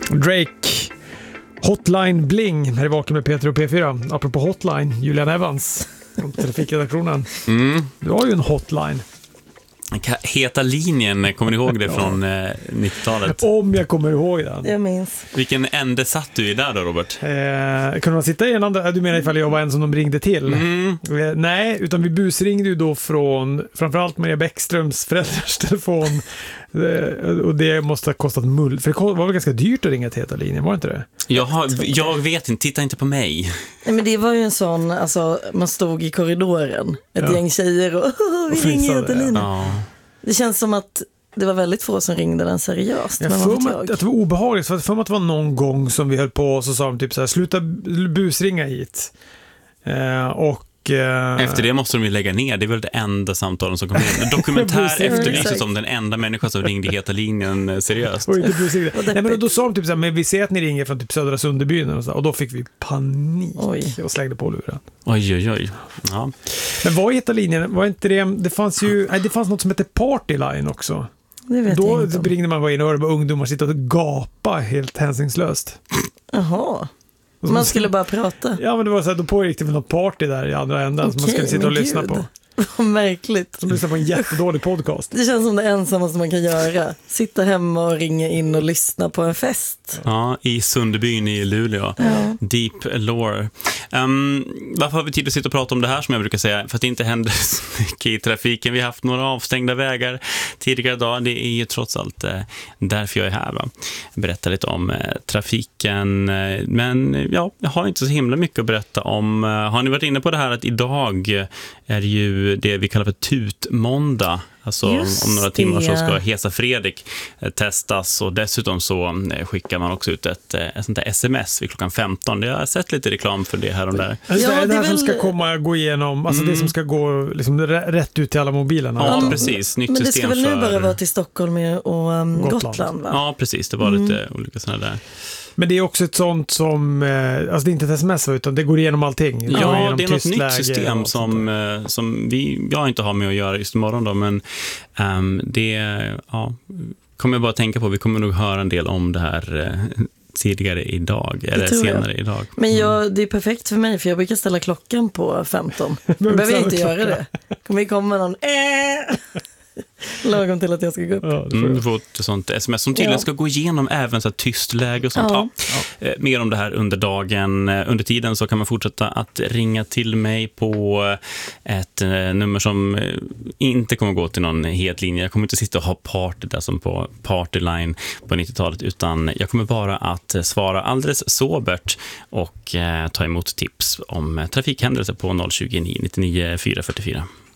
Drake, Hotline Bling. Här är Vaken med Peter och P4. Apropå Hotline, Julian Evans från trafikredaktionen. Du har ju en hotline. Heta linjen, kommer ni ihåg det från 90-talet? Om jag kommer ihåg den. Jag minns. Vilken ände satt du i där då, Robert? Kunde man sitta i en andra? Du menar ifall jag var en som de ringde till? Nej, utan vi busringde ju då från framförallt Maria Bäckströms föräldrars telefon. Och det måste ha kostat mull. För det var väl ganska dyrt att ringa till Heta linjen, var det inte det? Jag vet inte, titta inte på mig. Nej, men det var ju en sån, alltså man stod i korridoren, ett gäng tjejer och vi ringer Heta linjen. Ja. Det känns som att det var väldigt få som ringde den seriöst. Jag får mig att det var obehagligt, för att det var någon gång som vi höll på och så sa de typ så här: sluta busringa hit. Efter det måste de ju lägga ner. Det är väl det enda samtalen som kommer in. Dokumentär efterlyses som den enda människa som ringde Heta linjen seriöst. Nej, men då sa de typ så här: men vi ser att ni ringer från typ Södra Sunderbyn och då fick vi panik och slängde på luren. Oj. Ja. Men vad Heta linjen? Var inte det fanns ju det fanns något som hette Partyline också. Det vet då jag inte. ringde man in och hörde ungdomar sitta och gapa helt hänsynslöst. Jaha. Man skulle bara prata. Ja, men det var så här, då pågick det väl något party där i andra änden som man skulle sitta och lyssna på. Vad märkligt. Som lyssnar på en jättedålig podcast. Det känns som det ensammaste man kan göra. Sitta hemma och ringa in och lyssna på en fest. Ja, i Sunderbyn i Luleå. Ja. Deep lore. Varför har vi tid att sitta och prata om det här, som jag brukar säga? För att det inte händer så mycket i trafiken. Vi har haft några avstängda vägar tidigare idag. Det är ju trots allt därför jag är här. Va? Berätta lite om trafiken. Men ja, jag har inte så himla mycket att berätta om. Har ni varit inne på det här att idag är ju det vi kallar för tutmåndag. Alltså om några timmar så ska Hesa Fredrik testas, och dessutom så skickar man också ut ett sånt där sms vid klockan 15. Jag har sett lite reklam för det här och där. Alltså det här som ska gå igenom, alltså det som ska gå liksom rätt ut till alla mobilerna. Ja, precis. Nytt men det system ska väl nu bara vara till Stockholm och Gotland, va? Ja, precis. Det var lite olika sådana där. Men det är också ett sånt som, alltså det är inte ett sms utan det går igenom allting. Ja, det är något nytt system som jag inte har med att göra just imorgon då, men kommer jag bara tänka på. Vi kommer nog höra en del om det här tidigare idag, eller senare idag. Men det är perfekt för mig, för jag brukar ställa klockan på 15. Jag behöver inte göra det. Kommer komma någon lagom till att jag ska gå upp. Du får ett sånt sms som tydligen ska gå igenom även så tyst läge och sånt. Mer om det här under dagen. Under tiden så kan man fortsätta att ringa till mig på ett nummer som inte kommer gå till någon het linje. Jag kommer inte sitta och ha party där som på Partyline på 90-talet, utan jag kommer bara att svara alldeles sobert och ta emot tips om trafikhändelser på 020 99 444.